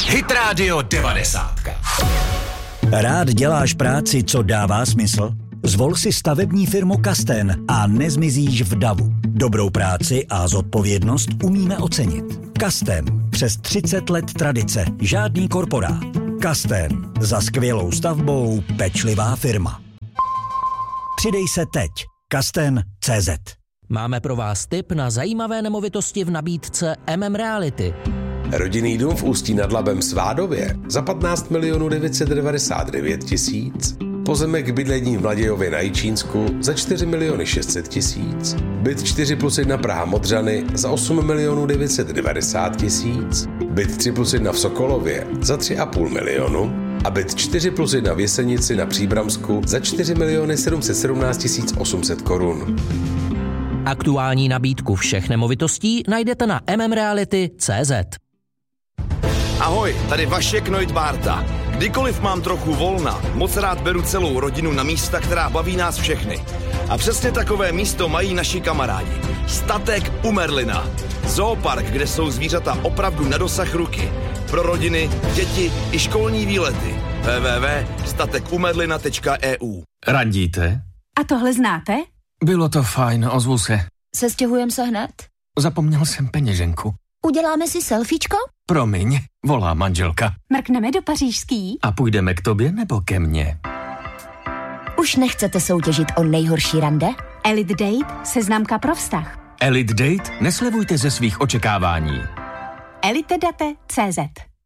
Hit Radio 90. Rád děláš práci, co dává smysl? Zvol si stavební firmu Kasten a nezmizíš v davu. Dobrou práci a zodpovědnost umíme ocenit. Kasten. Přes 30 let tradice. Žádný korporát. Kasten. Za skvělou stavbou pečlivá firma. Přidej se teď. Kasten.cz. Máme pro vás tip na zajímavé nemovitosti v nabídce Reality. Rodinný dům v Ústí nad Labem Svádově za 15 999 000. Pozemek k bydlení v Mladějově na Jičínsku za 4 600 000. Byt 4+1 Praha Modřany za 8 990 000. Byt 3+1 v Sokolově za 3,5 milionu. A byt 4+1 v Jesenici na Příbramsku za 4 717 800 korun. Aktuální nabídku všech nemovitostí najdete na mmreality.cz. Ahoj, tady Vašek Neudbárta. Kdykoliv mám trochu volna, moc rád beru celou rodinu na místa, která baví nás všechny. A přesně takové místo mají naši kamarádi. Statek u Merlina. Zoopark, kde jsou zvířata opravdu na dosah ruky. Pro rodiny, děti i školní výlety. www.statekumerlina.eu. Randíte? A tohle znáte? Bylo to fajn, ozvu se. Sestěhujeme se hned? Zapomněl jsem peněženku. Uděláme si selfiečko? Promiň, volá manželka. Mrkneme do pařížský? A půjdeme k tobě nebo ke mně? Už nechcete soutěžit o nejhorší rande? Elite Date, seznamka pro vztah. Elite Date? Neslevujte ze svých očekávání. elitedate.cz.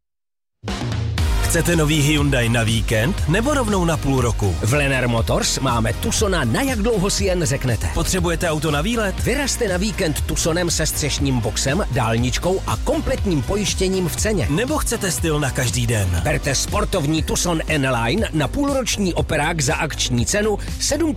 Chcete nový Hyundai na víkend nebo rovnou na půl roku? V Lennar Motors máme Tucsona na jak dlouho si jen řeknete. Potřebujete auto na výlet? Vyrazte na víkend Tucsonem se střešním boxem, dálničkou a kompletním pojištěním v ceně. Nebo chcete styl na každý den? Berte sportovní Tucson N-Line na půlroční operák za akční cenu 7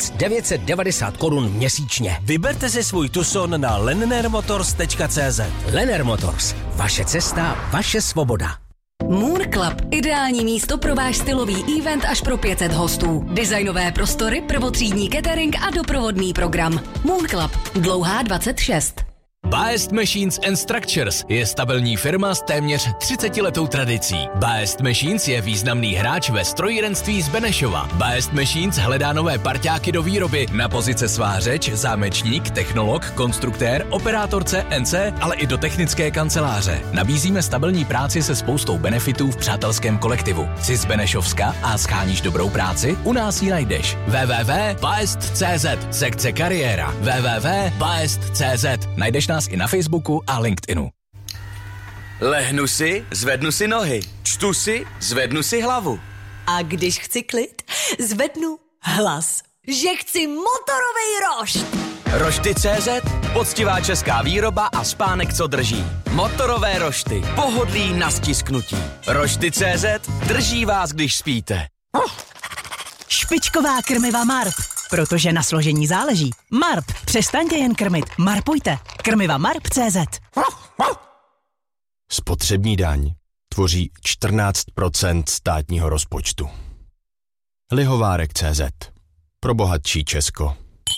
990 korun měsíčně. Vyberte si svůj Tucson na lennarmotors.cz. Lennar Motors. Vaše cesta, vaše svoboda. Moon Club. Ideální místo pro váš stylový event až pro 500 hostů. Designové prostory, prvotřídní catering a doprovodný program. Moon Club. Dlouhá 26. Baest Machines & Structures je stabilní firma s téměř 30letou tradicí. Baest Machines je významný hráč ve strojírenství z Benešova. Baest Machines hledá nové parťáky do výroby na pozice svářeč, zámečník, technolog, konstruktér, operátor CNC, ale i do technické kanceláře. Nabízíme stabilní práci se spoustou benefitů v přátelském kolektivu. Jsi z Benešovska a scháníš dobrou práci? U nás ji najdeš. www.baest.cz, sekce kariéra. www.baest.cz. Najdeš nás i na Facebooku a LinkedInu. Lehnu si, zvednu si nohy. Čtu si, zvednu si hlavu. A když chci klid, zvednu hlas. Že chci motorovej rošt. Rošty.cz, poctivá česká výroba a spánek, co drží. Motorové rošty, pohodlí na stisknutí. Rošty.cz, drží vás, když spíte. Špičková krmiva Marp, protože na složení záleží. Marp, přestaňte jen krmit, marpujte. Krmiva Marp.cz. Spotřební daň tvoří 14% státního rozpočtu. Lihovárek.cz. Pro bohatší Česko.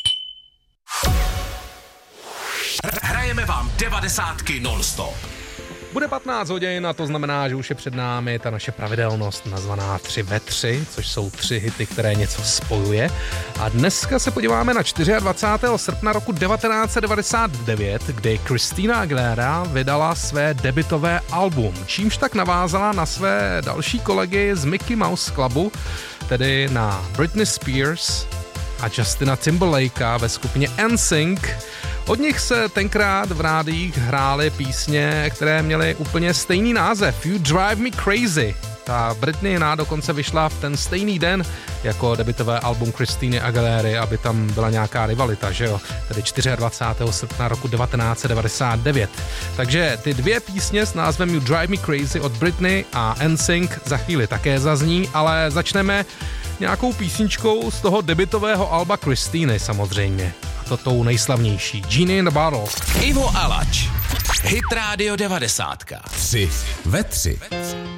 Hrajeme vám 90 non-stop. Bude 15 hodin a to znamená, že už je před námi ta naše pravidelnost nazvaná 3 ve 3, což jsou 3 hity, které něco spojuje. A dneska se podíváme na 24. srpna roku 1999, kdy Christina Aguilera vydala své debutové album, čímž tak navázala na své další kolegy z Mickey Mouse Clubu, tedy na Britney Spears a Justina Timberlakea ve skupině NSYNC. Od nich se tenkrát v rádiích hrály písně, které měly úplně stejný název, You Drive Me Crazy. Ta Britney dokonce vyšla v ten stejný den jako debutové album Christiny Aguilery, aby tam byla nějaká rivalita, že jo? Tedy 24. srpna roku 1999. Takže ty dvě písně s názvem You Drive Me Crazy od Britney a NSYNC za chvíli také zazní, ale začneme nějakou písničkou z toho debutového alba Christiny samozřejmě. A to tou nejslavnější, Genie in the Bottle. Ivo Alač, Hit Radio 90. 3 ve 3.